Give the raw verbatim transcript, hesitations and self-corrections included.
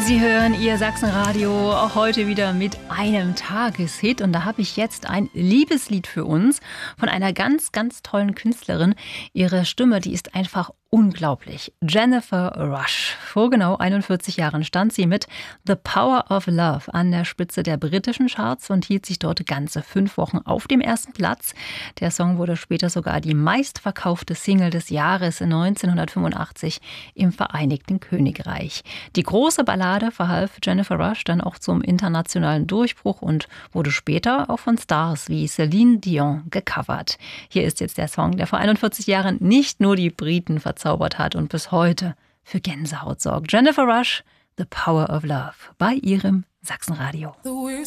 Sie hören Ihr Sachsenradio auch heute wieder mit einem Tageshit. Und da habe ich jetzt ein Liebeslied für uns von einer ganz, ganz tollen Künstlerin. Ihre Stimme, die ist einfach unglaublich. Jennifer Rush. Vor genau einundvierzig Jahren stand sie mit The Power of Love an der Spitze der britischen Charts und hielt sich dort ganze fünf Wochen auf dem ersten Platz. Der Song wurde später sogar die meistverkaufte Single des Jahres neunzehnhundertfünfundachtzig im Vereinigten Königreich. Die große Ballade verhalf Jennifer Rush dann auch zum internationalen Durchbruch und wurde später auch von Stars wie Celine Dion gecovert. Hier ist jetzt der Song, der vor einundvierzig Jahren nicht nur die Briten verzaubert hat und bis heute für Gänsehaut sorgt. Jennifer Rush, The Power of Love, bei ihrem Sachsenradio.